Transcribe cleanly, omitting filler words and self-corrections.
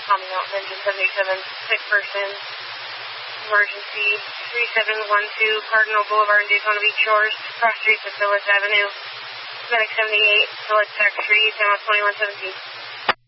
Tommy Mountain Engine 77, sick person, emergency 3712 Cardinal Boulevard in Daytona Beach Shores, cross streets of Phyllis Avenue, medic 78, select tax free, 2117.